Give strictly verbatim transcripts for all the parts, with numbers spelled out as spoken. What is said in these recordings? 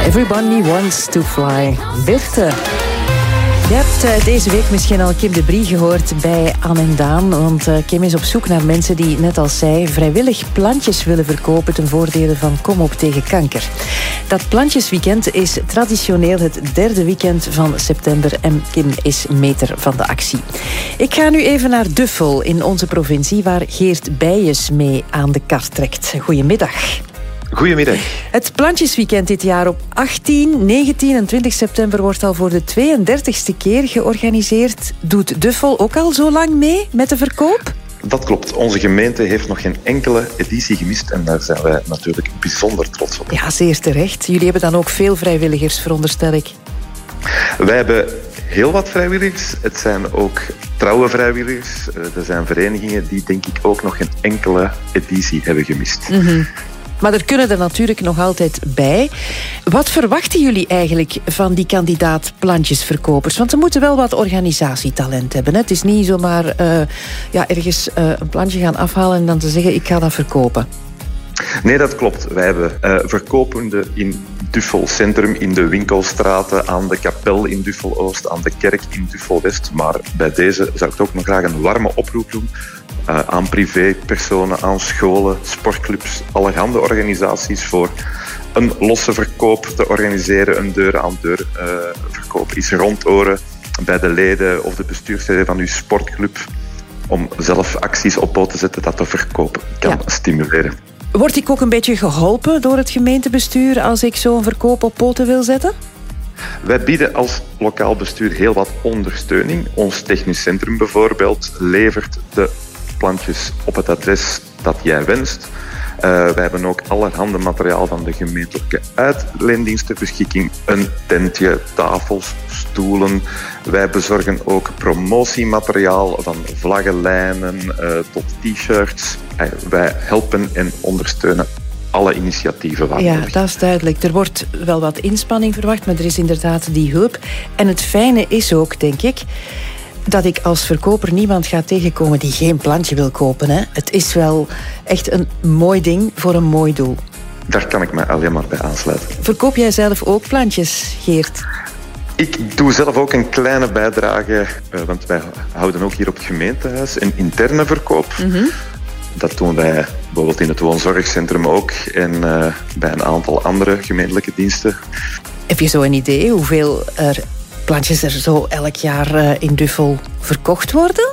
Everybody wants to fly. Birte. Je hebt deze week misschien al Kim de Brie gehoord bij Anne en Daan. Want Kim is op zoek naar mensen die, net als zij, vrijwillig plantjes willen verkopen ten voordele van Kom op tegen kanker. Dat plantjesweekend is traditioneel het derde weekend van september en Kim is meter van de actie. Ik ga nu even naar Duffel in onze provincie, waar Geert Bijens mee aan de kar trekt. Goedemiddag. Goedemiddag. Het plantjesweekend dit jaar op achttien, negentien en twintig september wordt al voor de tweeëndertigste keer georganiseerd. Doet Duffel ook al zo lang mee met de verkoop? Dat klopt. Onze gemeente heeft nog geen enkele editie gemist en daar zijn wij natuurlijk bijzonder trots op. Ja, zeer terecht. Jullie hebben dan ook veel vrijwilligers, veronderstel ik. Wij hebben heel wat vrijwilligers. Het zijn ook trouwe vrijwilligers. Er zijn verenigingen die denk ik ook nog geen enkele editie hebben gemist. Mm-hmm. Maar er kunnen er natuurlijk nog altijd bij. Wat verwachten jullie eigenlijk van die kandidaat plantjesverkopers? Want ze moeten wel wat organisatietalent hebben. Hè? Het is niet zomaar uh, ja, ergens uh, een plantje gaan afhalen en dan te zeggen ik ga dat verkopen. Nee, dat klopt. Wij hebben uh, verkopende in Duffel Centrum, in de winkelstraten, aan de kapel in Duffel-Oost, aan de kerk in Duffel-West. Maar bij deze zou ik ook nog graag een warme oproep doen. Uh, aan privépersonen, aan scholen, sportclubs, allerhande organisaties voor een losse verkoop te organiseren. Een deur-aan-deur uh, verkoop is rondoren bij de leden of de bestuursleden van uw sportclub om zelf acties op poot te zetten dat de verkoop kan ja. stimuleren. Word ik ook een beetje geholpen door het gemeentebestuur als ik zo'n verkoop op poten wil zetten? Wij bieden als lokaal bestuur heel wat ondersteuning. Ons technisch centrum bijvoorbeeld levert de plantjes op het adres dat jij wenst. Uh, wij hebben ook allerhande materiaal van de gemeentelijke uitleendienst ter beschikking. Een tentje, tafels, stoelen. Wij bezorgen ook promotiemateriaal van vlaggenlijnen uh, tot t-shirts. Uh, wij helpen en ondersteunen alle initiatieven. Waar ja, dat is duidelijk. Er wordt wel wat inspanning verwacht, maar er is inderdaad die hulp. En het fijne is ook, denk ik, dat ik als verkoper niemand ga tegenkomen die geen plantje wil kopen. Hè. Het is wel echt een mooi ding voor een mooi doel. Daar kan ik me alleen maar bij aansluiten. Verkoop jij zelf ook plantjes, Geert? Ik doe zelf ook een kleine bijdrage, want wij houden ook hier op het gemeentehuis een interne verkoop. Mm-hmm. Dat doen wij bijvoorbeeld in het woonzorgcentrum ook en uh, bij een aantal andere gemeentelijke diensten. Heb je zo een idee hoeveel er plantjes er zo elk jaar uh, in Duffel verkocht worden?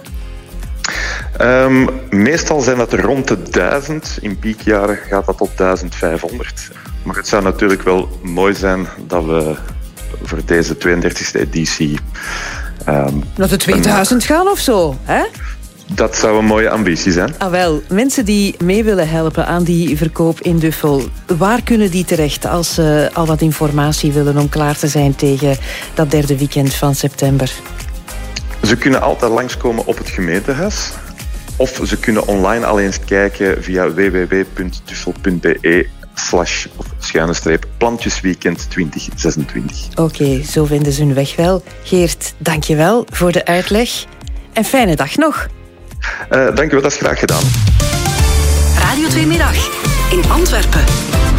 Um, meestal zijn dat er rond de duizend. In piekjaren gaat dat tot duizend vijfhonderd. Maar het zou natuurlijk wel mooi zijn dat we voor deze tweeëndertigste editie Um, Naar de tweeduizend een... gaan of zo, hè? Dat zou een mooie ambitie zijn. Ah wel, mensen die mee willen helpen aan die verkoop in Duffel, waar kunnen die terecht als ze al wat informatie willen om klaar te zijn tegen dat derde weekend van september? Ze kunnen altijd langskomen op het gemeentehuis. Of ze kunnen online al eens kijken via w w w punt duffel punt b e slash of schuine streep plantjesweekend twintig zesentwintig. Oké, okay, zo vinden ze hun weg wel. Geert, dank je wel voor de uitleg. En fijne dag nog. Uh, dank je wel, dat is graag gedaan. Radio twee Middag in Antwerpen.